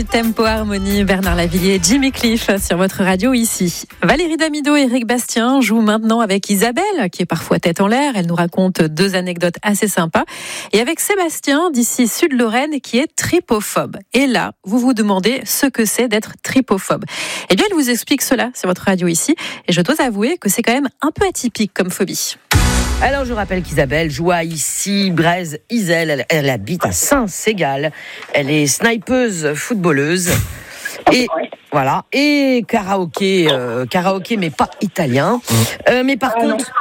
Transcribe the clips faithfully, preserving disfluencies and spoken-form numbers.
Tempo Harmonie, Bernard Lavillier, Jimmy Cliff sur votre radio ici. Valérie Damido et Eric Bastien jouent maintenant avec Isabelle, qui est parfois tête en l'air. Elle nous raconte deux anecdotes assez sympas. Et avec Sébastien, d'ici Sud-Lorraine, qui est tripophobe. Et là, vous vous demandez ce que c'est d'être tripophobe. Eh bien, elle vous explique cela sur votre radio ici. Et je dois avouer que c'est quand même un peu atypique comme phobie. Alors, je rappelle qu'Isabelle joue à ici, Braise, Iselle. Elle, elle habite à Saint-Ségal. Elle est snipeuse, footballeuse. Et voilà. Et karaoké, euh, karaoké, mais pas italien. Euh, mais par contre,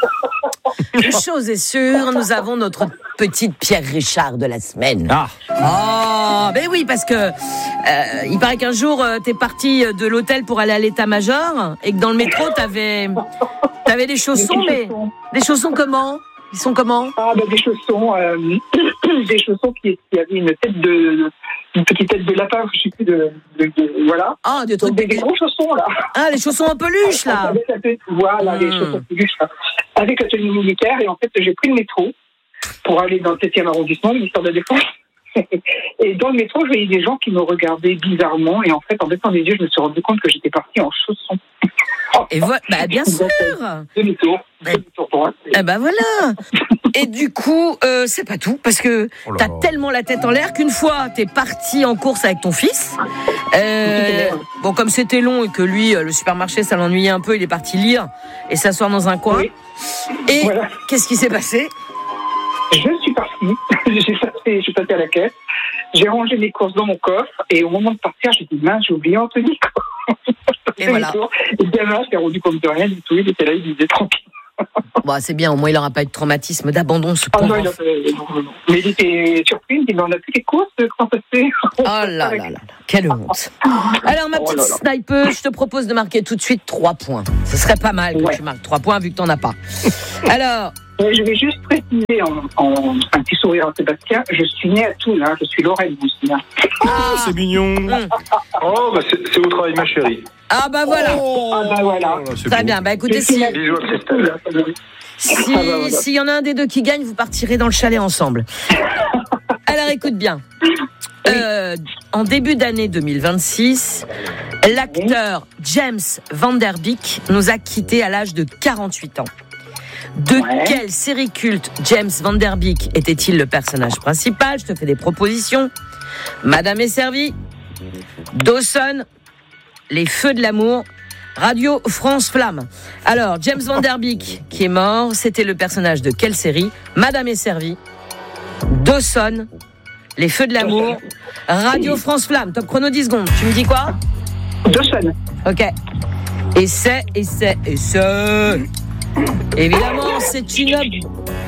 une chose est sûre, nous avons notre petite Pierre Richard de la semaine. Ah. Oh, ben oui, parce que euh, il paraît qu'un jour, euh, t'es parti de l'hôtel pour aller à l'état-major et que dans le métro, t'avais, t'avais des chaussons, mais des chaussons comment ? Ils sont comment ? Ah, ben des chaussons, euh, des chaussons qui, qui avaient une tête de, une petite tête de lapin, je sais plus de, de, de voilà. Ah, des trucs, des, des gros chaussons là. Ah, les chaussons en peluche là. Avec la tête, voilà, mmh. les chaussons en peluche là. Avec la tenue militaire, et en fait, j'ai pris le métro pour aller dans le septième arrondissement, ministère de la Défense. Et dans le métro, je voyais des gens qui me regardaient bizarrement, et en fait, en baissant les yeux, je me suis rendu compte que j'étais partie en chaussons. Et voilà, bah bien sûr. Demi-tour. Demi-tour droite. Eh ben voilà. Et du coup, euh, c'est pas tout, parce que oh t'as tellement la tête en l'air qu'une fois, t'es parti en course avec ton fils. Euh, bon, comme c'était long et que lui, le supermarché, ça l'ennuyait un peu, il est parti lire et s'asseoir dans un coin. Oui. Et voilà. Qu'est-ce qui s'est passé ? Je suis partie, j'ai passé, je suis passée à la caisse, j'ai rangé mes courses dans mon coffre, et au moment de partir, j'ai dit, mince, j'ai oublié Anthony. Et voilà. Et bien là, je t'ai rendu compte de rien du tout, il était là, il disait tranquille. Bon, c'est bien, au moins il n'aura pas eu de traumatisme d'abandon, ce pauvre. Ah non, il a fait... non, non, non. Mais il était surpris, il dit, mais on n'a plus les courses, comment ça se fait ? Oh là là là, quelle honte. Alors, ma petite oh là là. sniper, je te propose de marquer tout de suite trois points. Ce serait pas mal que ouais. tu marques trois points, vu que tu n'en as pas. Alors... Je vais juste préciser en, en un petit sourire à Sébastien, je suis née à Toul, hein, je suis Lorraine aussi. Hein. Ah, c'est mignon. Mmh. Oh, bah c'est, c'est au travail, ma chérie. Ah bah voilà. Oh, ah bah voilà. Oh, Très beau. Bien, bah écoutez, si s'il si, ah bah voilà. si y en a un des deux qui gagne, vous partirez dans le chalet ensemble. Alors écoute bien. Euh, en début d'année deux mille vingt-six, l'acteur James Van Der Beek nous a quittés à l'âge de quarante-huit ans. De ouais. quelle série culte James Van Der Beek était-il le personnage principal ? Je te fais des propositions. Madame est servie, Dawson, Les Feux de l'amour, Radio France Flamme. Alors, James Van Der Beek, qui est mort, c'était le personnage de quelle série ? Madame est servie, Dawson, Les Feux de l'amour, Radio France Flamme. Top chrono dix secondes. Tu me dis quoi ? Dawson. Ok. Et c'est, et c'est, et c'est... Évidemment, c'est une bonne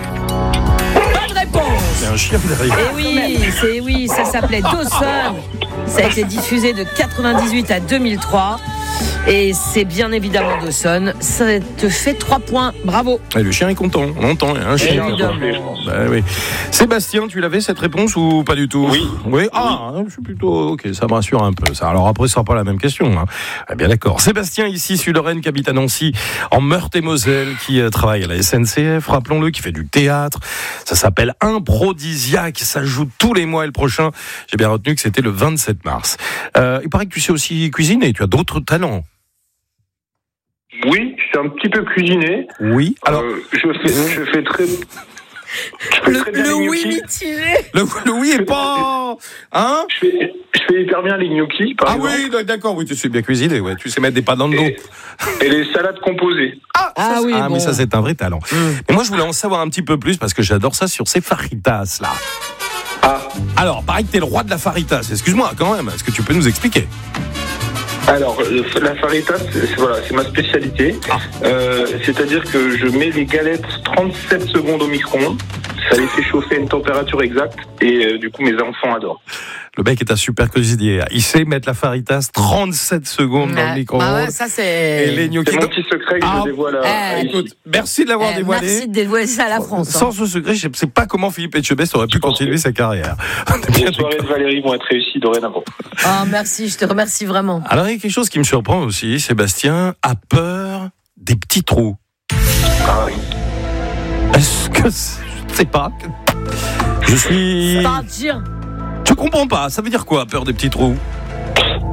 réponse. C'est un chien derrière. Et oui, c'est oui, ça s'appelait Dawson. Ça a été diffusé de quatre-vingt-dix-huit à deux mille trois. Et c'est bien évidemment Dawson. Ça te fait trois points. Bravo. Et le chien est content. On entend, un chien. Évidemment. Bah, oui. Sébastien, tu l'avais cette réponse ou pas du tout ? Oui. Oui. Ah, je suis plutôt. Ok, ça me rassure un peu. Ça. Alors après, ce sera pas la même question. Hein. Ah, bien d'accord. Sébastien, ici, Sud-Lorraine, qui habite à Nancy, en Meurthe-et-Moselle, qui euh, travaille à la S N C F, rappelons-le, qui fait du théâtre. Ça s'appelle Improdisiaque. Ça joue tous les mois. Et le prochain, j'ai bien retenu que c'était le vingt-sept mars. Euh, il paraît que tu sais aussi cuisiner. Tu as d'autres talents. Oui, je sais un petit peu cuisiner. Oui. Alors, euh, je, fais, je fais très. Je fais le très bien le les oui gnocchis. mitigé. Le, le oui est pas. Hein ? Je fais, je fais hyper bien les gnocchis, par ah exemple. oui, d'accord, oui, tu sais bien cuisiner, ouais. Tu sais mettre des pâtes dans le dos. Et, et les salades composées. Ah, ah ça, oui, ah bon. mais ça c'est un vrai talent. Mmh. Et moi je voulais en savoir un petit peu plus parce que j'adore ça sur ces faritas là. Ah. Alors, pareil que t'es le roi de la faritas. Excuse-moi quand même, est-ce que tu peux nous expliquer ? Alors, la faritas, c'est, voilà, c'est ma spécialité. Ah. Euh, c'est-à-dire que je mets les galettes trente-sept secondes au micro-ondes. Ça les fait chauffer à une température exacte. Et euh, du coup, mes enfants adorent. Le mec est un super cuisinier. Il sait mettre la faritas trente-sept secondes ah, dans le micro-ondes. Ah ouais, ça c'est... Et les gnocchis... C'est mon petit secret que ah, je dévoile à, eh, écoute, merci de l'avoir eh, dévoilé. Merci de dévoiler ça à la France. Sans hein. ce secret, je ne sais pas comment Philippe Etchebest aurait pu continuer sa carrière. Les soirées de Valérie vont être réussies dorénavant. Oh, merci, je te remercie vraiment. Alors, il y a quelque chose qui me surprend aussi. Sébastien a peur des petits trous. Ah oui. Est-ce que... C'est... Je sais pas. Je suis... Ça veut dire... Je comprends pas. Ça veut dire quoi, peur des petits trous ?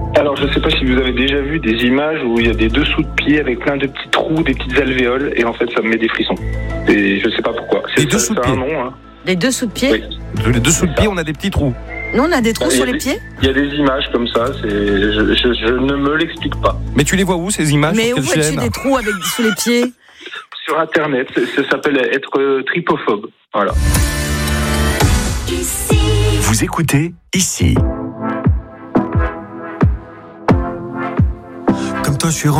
Alors, je ne sais pas si vous avez déjà vu des images où il y a des dessous de pieds avec plein de petits trous, des petites alvéoles, et en fait, ça me met des frissons. Et je ne sais pas pourquoi. Les C'est, dessous ça, de ça a pieds. un nom, hein. Les dessous de pied. Oui. Les dessous de pied, on a des petits trous. Nous, on a des trous Ah, sur il y a les des- pieds. Il y a des images comme ça, c'est, je, je, je ne me l'explique pas. Mais tu les vois où, ces images? Mais sur où quelle vois-tu chaîne? des trous avec sous les pieds? Sur Internet, ça, ça s'appelle être euh, tripophobe. Voilà. Vous écoutez ici. Comme toi, je suis